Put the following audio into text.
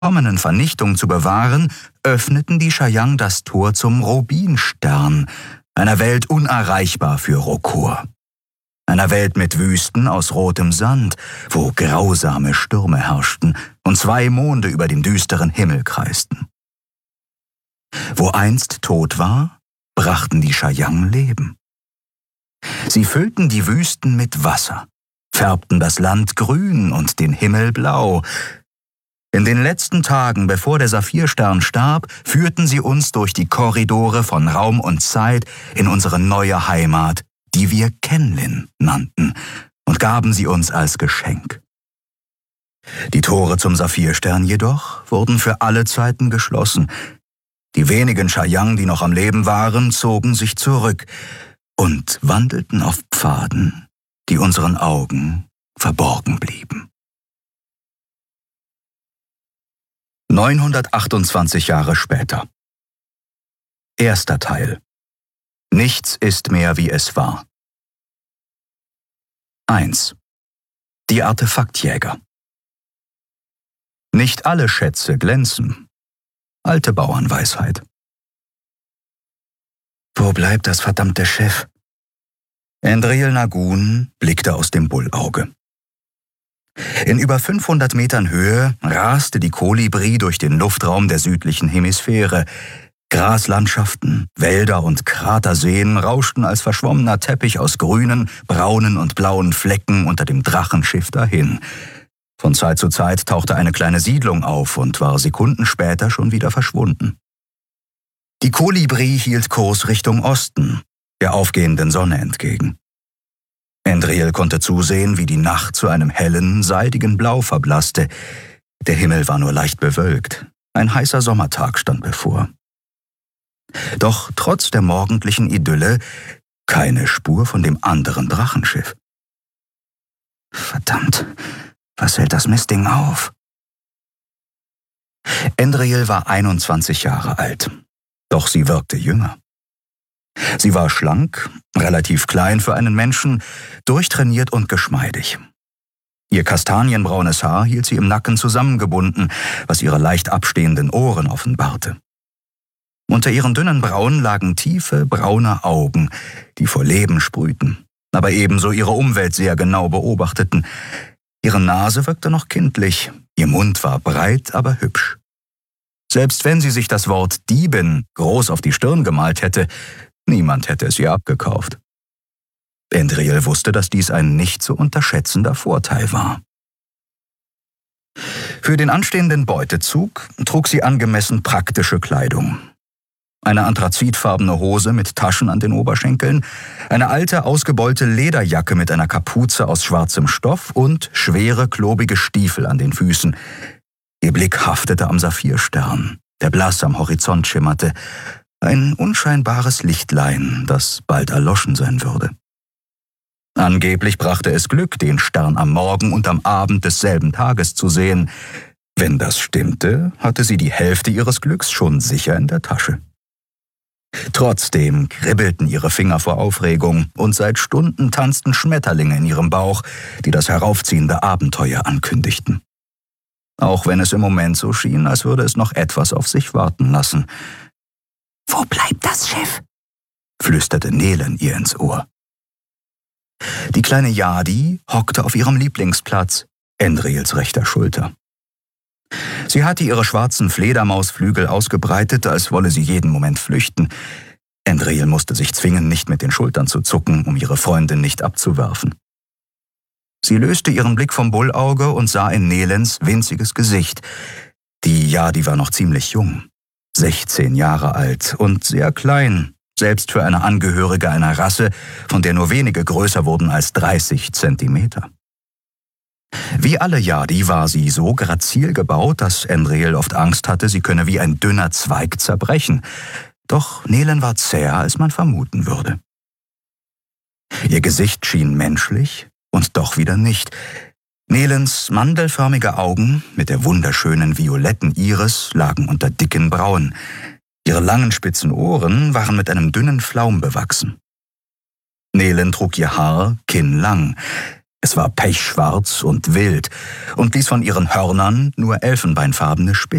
kommenden Vernichtung zu bewahren, öffneten die Chayang das Tor zum Rubinstern, einer Welt unerreichbar für Rokor. Einer Welt mit Wüsten aus rotem Sand, wo grausame Stürme herrschten und 2 Monde über dem düsteren Himmel kreisten. Wo einst Tod war, brachten die Chayang Leben. Sie füllten die Wüsten mit Wasser, färbten das Land grün und den Himmel blau. In den letzten Tagen, bevor der Saphirstern starb, führten sie uns durch die Korridore von Raum und Zeit in unsere neue Heimat, die wir Kenlin nannten, und gaben sie uns als Geschenk. Die Tore zum Saphirstern jedoch wurden für alle Zeiten geschlossen. Die wenigen Chayang, die noch am Leben waren, zogen sich zurück und wandelten auf Pfaden, die unseren Augen verborgen blieben. 928 Jahre später. Erster Teil. Nichts ist mehr, wie es war. 1. Die Artefaktjäger. Nicht alle Schätze glänzen. Alte Bauernweisheit. Wo bleibt das verdammte Schiff? Endriel Nagun blickte aus dem Bullauge. In über 500 Metern Höhe raste die Kolibri durch den Luftraum der südlichen Hemisphäre. Graslandschaften, Wälder und Kraterseen rauschten als verschwommener Teppich aus grünen, braunen und blauen Flecken unter dem Drachenschiff dahin. Von Zeit zu Zeit tauchte eine kleine Siedlung auf und war Sekunden später schon wieder verschwunden. Die Kolibri hielt Kurs Richtung Osten, der aufgehenden Sonne entgegen. Endriel konnte zusehen, wie die Nacht zu einem hellen, seidigen Blau verblasste. Der Himmel war nur leicht bewölkt. Ein heißer Sommertag stand bevor. Doch trotz der morgendlichen Idylle keine Spur von dem anderen Drachenschiff. Verdammt, was hält das Mistding auf? Endriel war 21 Jahre alt, doch sie wirkte jünger. Sie war schlank, relativ klein für einen Menschen, durchtrainiert und geschmeidig. Ihr kastanienbraunes Haar hielt sie im Nacken zusammengebunden, was ihre leicht abstehenden Ohren offenbarte. Unter ihren dünnen Brauen lagen tiefe, braune Augen, die vor Leben sprühten, aber ebenso ihre Umwelt sehr genau beobachteten. Ihre Nase wirkte noch kindlich, ihr Mund war breit, aber hübsch. Selbst wenn sie sich das Wort Diebin groß auf die Stirn gemalt hätte, niemand hätte es ihr abgekauft. Endriel wusste, dass dies ein nicht zu unterschätzender Vorteil war. Für den anstehenden Beutezug trug sie angemessen praktische Kleidung. Eine anthrazitfarbene Hose mit Taschen an den Oberschenkeln, eine alte, ausgebeulte Lederjacke mit einer Kapuze aus schwarzem Stoff und schwere, klobige Stiefel an den Füßen. Ihr Blick haftete am Saphirstern, der blass am Horizont schimmerte, ein unscheinbares Lichtlein, das bald erloschen sein würde. Angeblich brachte es Glück, den Stern am Morgen und am Abend desselben Tages zu sehen. Wenn das stimmte, hatte sie die Hälfte ihres Glücks schon sicher in der Tasche. Trotzdem kribbelten ihre Finger vor Aufregung und seit Stunden tanzten Schmetterlinge in ihrem Bauch, die das heraufziehende Abenteuer ankündigten. Auch wenn es im Moment so schien, als würde es noch etwas auf sich warten lassen. »Wo bleibt das Schiff?« flüsterte Nelen ihr ins Ohr. Die kleine Yadi hockte auf ihrem Lieblingsplatz, Endriels rechter Schulter. Sie hatte ihre schwarzen Fledermausflügel ausgebreitet, als wolle sie jeden Moment flüchten. Endriel musste sich zwingen, nicht mit den Schultern zu zucken, um ihre Freundin nicht abzuwerfen. Sie löste ihren Blick vom Bullauge und sah in Nelens winziges Gesicht. Die Yadi war noch ziemlich jung, 16 Jahre alt und sehr klein, selbst für eine Angehörige einer Rasse, von der nur wenige größer wurden als 30 Zentimeter. Wie alle Yadi war sie so grazil gebaut, dass Endriel oft Angst hatte, sie könne wie ein dünner Zweig zerbrechen. Doch Nelen war zäher, als man vermuten würde. Ihr Gesicht schien menschlich und doch wieder nicht. Nelens mandelförmige Augen mit der wunderschönen violetten Iris lagen unter dicken Brauen. Ihre langen spitzen Ohren waren mit einem dünnen Flaum bewachsen. Nelen trug ihr Haar kinnlang. Es war pechschwarz und wild und ließ von ihren Hörnern nur elfenbeinfarbene Spitzen.